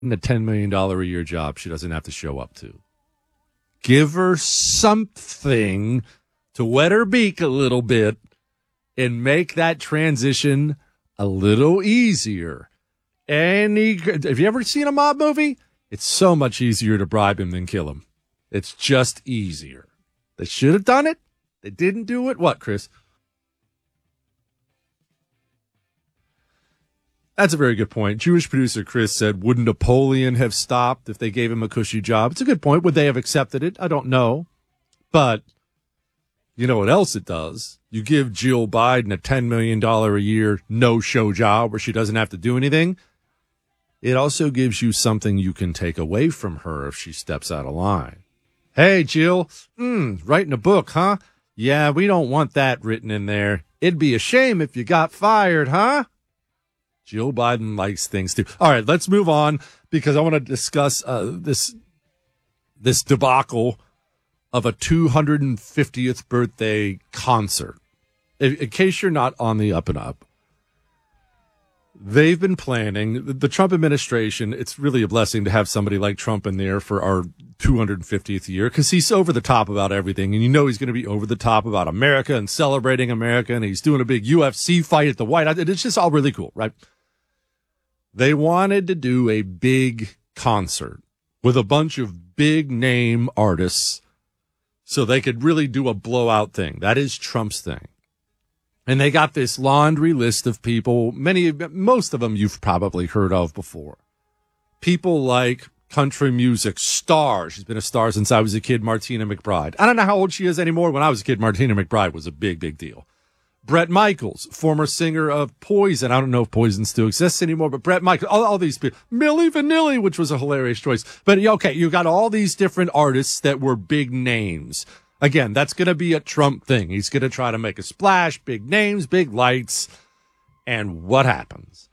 a $10 million a year job she doesn't have to show up to. Give her something to wet her beak a little bit and make that transition a little easier. Have you ever seen a mob movie? It's so much easier to bribe him than kill him. It's just easier. They should have done it. They didn't do it. What, Chris? That's a very good point. Jewish producer Chris said, would Napoleon have stopped if they gave him a cushy job? It's a good point. Would they have accepted it? I don't know. But you know what else it does? You give Jill Biden a $10 million a year no-show job where she doesn't have to do anything. It also gives you something you can take away from her if she steps out of line. Hey, Jill, writing a book, huh? Yeah, we don't want that written in there. It'd be a shame if you got fired, huh? Jill Biden likes things too. All right, let's move on because I want to discuss this debacle of a 250th birthday concert. In case you're not on the up and up, they've been planning, the Trump administration, it's really a blessing to have somebody like Trump in there for our 250th year because he's over the top about everything. And you know he's going to be over the top about America and celebrating America. And he's doing a big UFC fight at the White House. It's just all really cool, right? They wanted to do a big concert with a bunch of big name artists so they could really do a blowout thing. That is Trump's thing. And they got this laundry list of people, most of them you've probably heard of before. People like country music star. She's been a star since I was a kid, Martina McBride. I don't know how old she is anymore. When I was a kid, Martina McBride was a big, big deal. Bret Michaels, former singer of Poison. I don't know if Poison still exists anymore, but Bret Michaels, all these people. Milli Vanilli, which was a hilarious choice. But okay, you got all these different artists that were big names. Again, that's going to be a Trump thing. He's going to try to make a splash, big names, big lights. And what happens?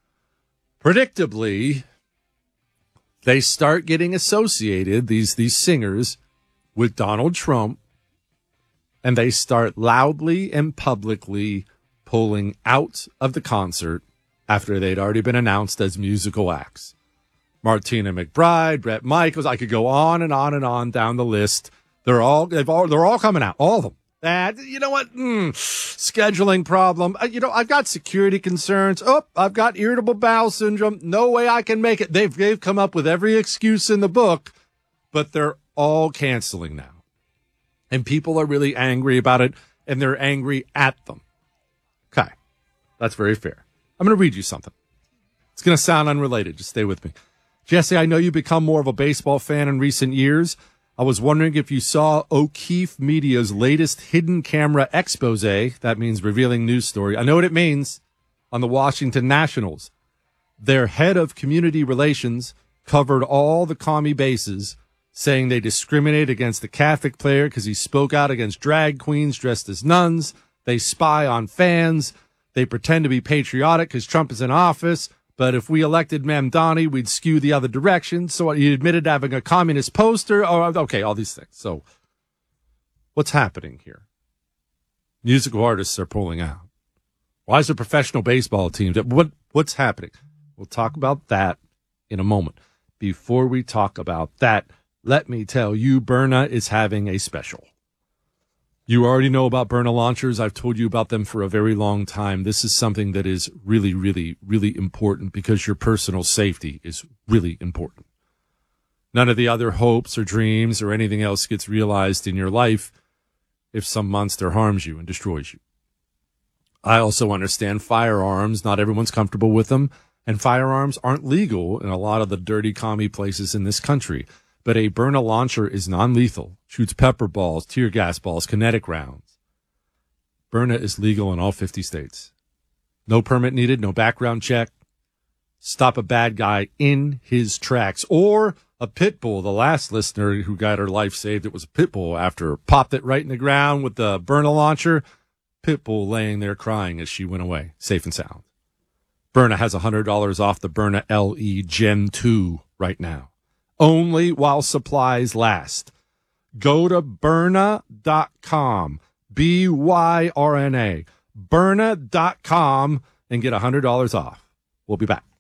Predictably, they start getting associated, these singers, with Donald Trump. And they start loudly and publicly pulling out of the concert after they'd already been announced as musical acts. Martina McBride, Bret Michaels, I could go on and on and on down the list. They're all coming out, all of them. You know what? Scheduling problem. I've got security concerns. I've got irritable bowel syndrome. No way I can make it. They've come up with every excuse in the book, but they're all canceling now. And people are really angry about it, and they're angry at them. Okay, that's very fair. I'm going to read you something. It's going to sound unrelated. Just stay with me. Jesse, I know you've become more of a baseball fan in recent years. I was wondering if you saw O'Keefe Media's latest hidden camera expose. That means revealing news story. I know what it means. On the Washington Nationals. Their head of community relations covered all the commie bases, saying they discriminate against the Catholic player because he spoke out against drag queens dressed as nuns. They spy on fans. They pretend to be patriotic because Trump is in office. But if we elected Mamdani, we'd skew the other direction. So he admitted having a communist poster. Okay, all these things. So what's happening here? Musical artists are pulling out. Why is the professional baseball team? What's happening? We'll talk about that in a moment. Before we talk about that, let me tell you, Byrna is having a special. You already know about Byrna launchers. I've told you about them for a very long time. This is something that is really, really, really important because your personal safety is really important. None of the other hopes or dreams or anything else gets realized in your life if some monster harms you and destroys you. I also understand firearms. Not everyone's comfortable with them, and firearms aren't legal in a lot of the dirty commie places in this country. But a Byrna launcher is non-lethal, shoots pepper balls, tear gas balls, kinetic rounds. Byrna is legal in all 50 states. No permit needed, no background check. Stop a bad guy in his tracks. Or a pit bull. The last listener who got her life saved, it was a pit bull after popped it right in the ground with the Byrna launcher. Pit bull laying there crying as she went away, safe and sound. Byrna has $100 off the Byrna LE Gen 2 right now. Only while supplies last. Go to Byrna.com, Byrna, Byrna.com, and get $100 off. We'll be back.